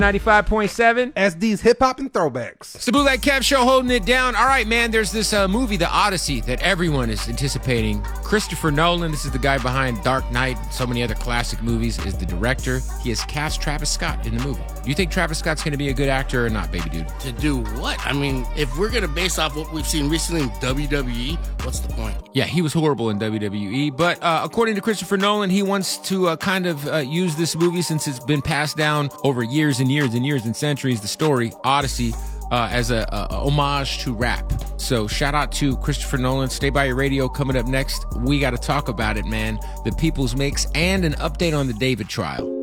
95.7 SD's Hip Hop and Throwbacks. It's the Bootleg Kev Show holding it down. All right, man, there's this movie, The Odyssey, that everyone is anticipating. Christopher Nolan, this is the guy behind Dark Knight and so many other classic movies, is the director. He has cast Travis Scott in the movie. Do you think Travis Scott's going to be a good actor or not, baby dude? To do what? I mean, if we're going to base off what we've seen recently in WWE, what's the point? Yeah, he was horrible in WWE, but according to Christopher Nolan, he wants to use this movie, since it's been passed down over years and years and years and centuries, the story, Odyssey, as a homage to rap. So shout out to Christopher Nolan. Stay by your radio. Coming up next, we got to talk about it, man. The People's Mix and an update on the David trial.